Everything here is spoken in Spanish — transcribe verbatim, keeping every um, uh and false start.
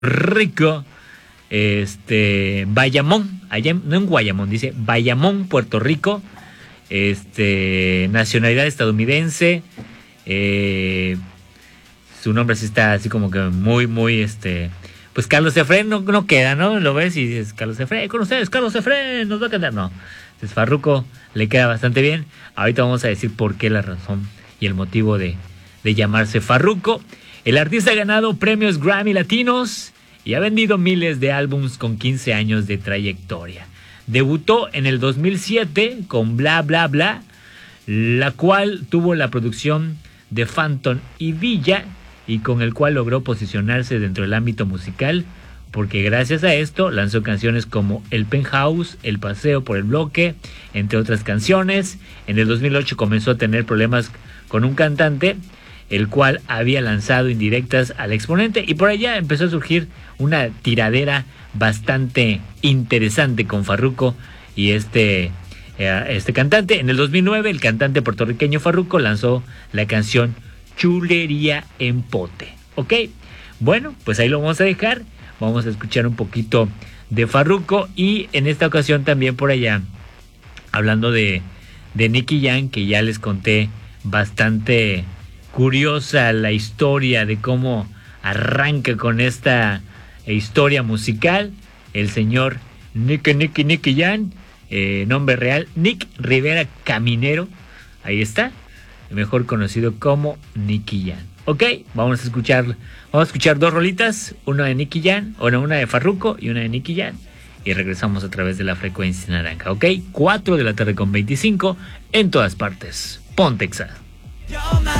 Rico, este, Bayamón, allá, no en Guayamón, dice Bayamón, Puerto Rico, este, nacionalidad estadounidense, eh, su nombre sí está así como que muy, muy, este, pues Carlos Efrén no, no queda, ¿no? Lo ves y dices, Carlos Efrén, con ustedes, Carlos Efrén, nos va a quedar, no. Entonces Farruko le queda bastante bien. Ahorita vamos a decir por qué la razón y el motivo de, de llamarse Farruko. El artista ha ganado premios Grammy Latinos y ha vendido miles de álbums con quince años de trayectoria. Debutó en el dos mil siete con Bla Bla Bla, la cual tuvo la producción de Phantom y Villa y con el cual logró posicionarse dentro del ámbito musical, porque gracias a esto lanzó canciones como El Penthouse, El Paseo por el Bloque, entre otras canciones. En el dos mil ocho comenzó a tener problemas con un cantante, el cual había lanzado indirectas al exponente, y por allá empezó a surgir una tiradera bastante interesante con Farruko y este, eh, este cantante. En el dos mil nueve el cantante puertorriqueño Farruko lanzó la canción Chulería en Pote. ¿Ok? Bueno, pues ahí lo vamos a dejar. Vamos a escuchar un poquito de Farruko y en esta ocasión también por allá, hablando de, de Nicky Jam, que ya les conté bastante curiosa la historia de cómo arranca con esta historia musical el señor Nicky Nicky Nicky Jam, eh, nombre real Nick Rivera Caminero, ahí está, mejor conocido como Nicky Jam. Ok, vamos a escuchar, vamos a escuchar dos rolitas, una de Nicky Jam, o no, una de Farruko y una de Nicky Jam, y regresamos a través de la frecuencia naranja. Ok, cuatro de la tarde con veinticinco en todas partes. Ponte Exa.